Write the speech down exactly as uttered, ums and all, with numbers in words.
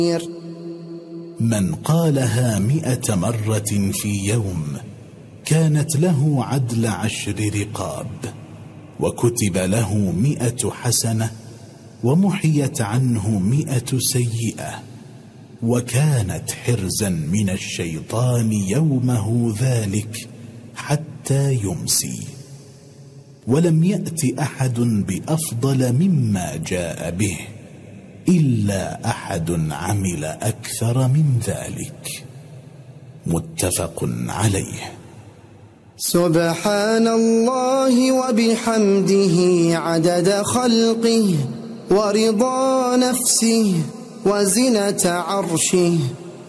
من قالها مئة مرة في يوم كانت له عدل عشر رقاب، وكتب له مئة حسنة، ومحيت عنه مئة سيئة، وكانت حرزا من الشيطان يومه ذلك حتى يمسي. ولم يأت أحد بأفضل مما جاء به إلا أحد عمل أكثر من ذلك. متفق عليه. سبحان الله وبحمده عدد خلقه ورضا نفسه وزنة عرشه